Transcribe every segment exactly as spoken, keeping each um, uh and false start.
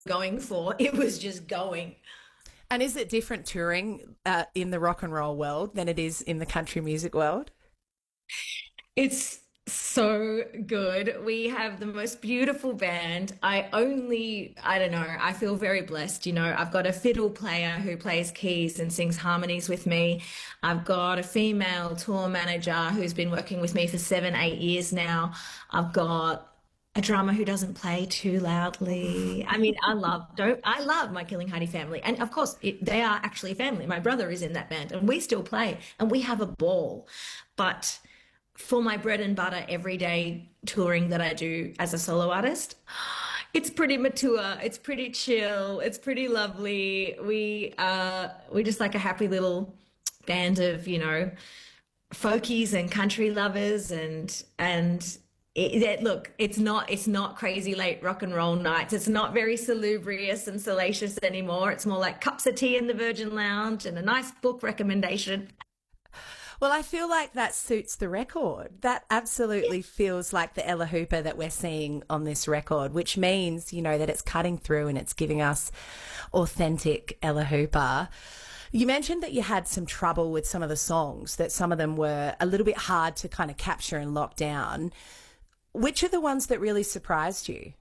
going for. It was just going. And is it different touring uh, in the rock and roll world than it is in the country music world? It's so good. We have the most beautiful band. I only, I don't know, I feel very blessed. You know, I've got a fiddle player who plays keys and sings harmonies with me. I've got a female tour manager who's been working with me for seven, eight years now. I've got a drummer who doesn't play too loudly. I mean, I love, don't, I love my Killing Heidi family. And of course, it, they are actually family. My brother is in that band and we still play and we have a ball. But for my bread and butter everyday touring that I do as a solo artist, it's pretty mature, it's pretty chill, it's pretty lovely. We uh we just like a happy little band of, you know, folkies and country lovers and and it, it, look, it's not it's not crazy late rock and roll nights. It's not very salubrious and salacious anymore. It's more like cups of tea in the Virgin Lounge and a nice book recommendation. Well, I feel like that suits the record. That absolutely feels like the Ella Hooper that we're seeing on this record, which means, you know, that it's cutting through and it's giving us authentic Ella Hooper. You mentioned that you had some trouble with some of the songs, that some of them were a little bit hard to kind of capture and lock down. Which are the ones that really surprised you?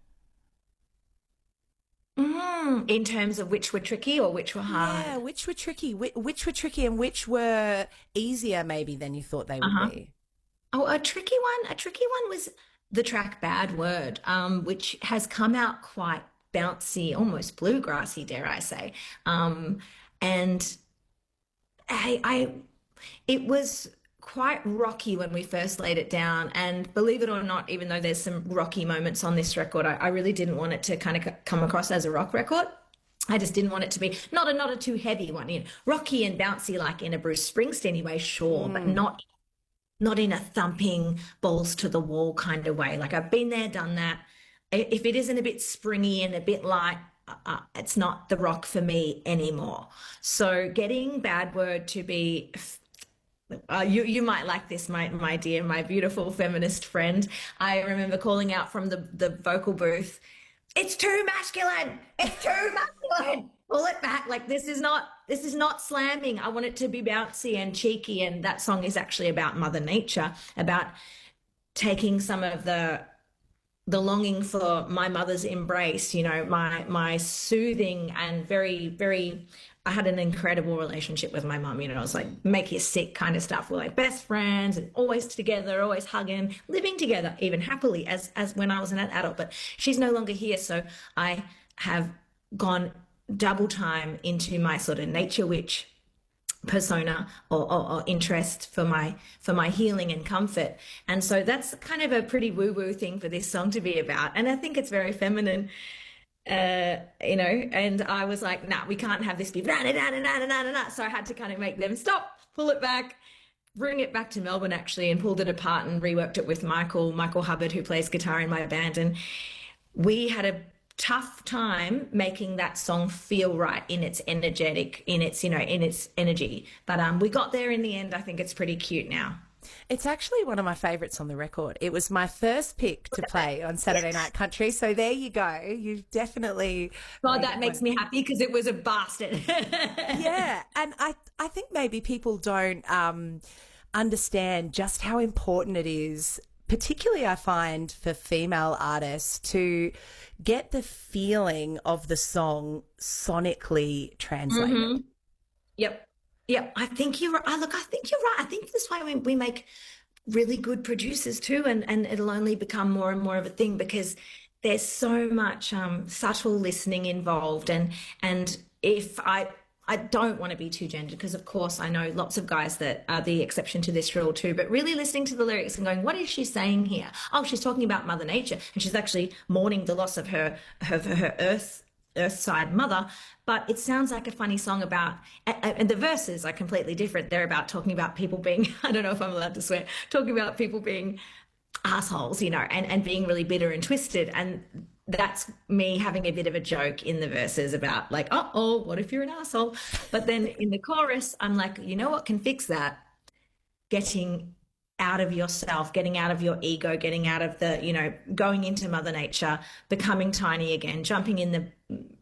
Mm, in terms of which were tricky or which were Yeah, hard. which were tricky, which, which were tricky and which were easier maybe than you thought they would Uh-huh. be. Oh, a tricky one. A tricky one was the track Bad Word, um, which has come out quite bouncy, almost bluegrassy, dare I say. Um, and I, I, it was quite rocky when we first laid it down. And believe it or not, even though there's some rocky moments on this record, I, I really didn't want it to kind of come across as a rock record. I just didn't want it to be not a not a too heavy one, you know, rocky and bouncy like in a Bruce Springsteen way, sure, but Mm. not not in a thumping balls to the wall kind of way. Like I've been there, done that. If it isn't a bit springy and a bit light, uh, uh, it's not the rock for me anymore. So getting Bad Word to be, uh, you you might like this, my my dear, my beautiful feminist friend. I remember calling out from the the vocal booth, "It's too masculine. It's too masculine. Pull it back. Like this is not this is not slamming. I want it to be bouncy and cheeky." And that song is actually about Mother Nature, about taking some of the the longing for my mother's embrace, you know, my my soothing and very, very I had an incredible relationship with my mum, you know, it was like make you sick kind of stuff. We're like best friends and always together, always hugging, living together, even happily as as when I was an adult. But she's no longer here. So I have gone double time into my sort of nature witch persona or, or, or interest for my for my healing and comfort. And so that's kind of a pretty woo woo thing for this song to be about, and I think it's very feminine, uh you know. And I was like, nah, we can't have this be na na na na na na na na. So I had to kind of make them stop, pull it back, bring it back to Melbourne actually, and pulled it apart and reworked it with michael michael Hubbard, who plays guitar in my band. And we had a tough time making that song feel right in its energetic, in its, you know, in its energy. But um, we got there in the end. I think it's pretty cute now. It's actually one of my favourites on the record. It was my first pick to play on Saturday Night Country. So there you go. You've definitely God, made that it makes one. me happy because it was a bastard. Yeah, and I I think maybe people don't um, understand just how important it is, particularly I find for female artists, to get the feeling of the song sonically translated. Hmm. Yep. Yep. I think you're right. Look, I think you're right. I think this way we, we make really good producers too, and, and it'll only become more and more of a thing because there's so much um, subtle listening involved. And and if I I don't want to be too gendered because of course I know lots of guys that are the exception to this rule too, but really listening to the lyrics and going, what is she saying here? Oh, she's talking about Mother Nature and she's actually mourning the loss of her her, her earth Earthside mother, but it sounds like a funny song about, and the verses are completely different. They're about talking about people being, I don't know if I'm allowed to swear, talking about people being assholes, you know, and, and being really bitter and twisted. And that's me having a bit of a joke in the verses about like, oh, oh, what if you're an asshole? But then in the chorus, I'm like, you know what can fix that? Getting out of yourself, getting out of your ego, getting out of the, you know, going into Mother Nature, becoming tiny again, jumping in the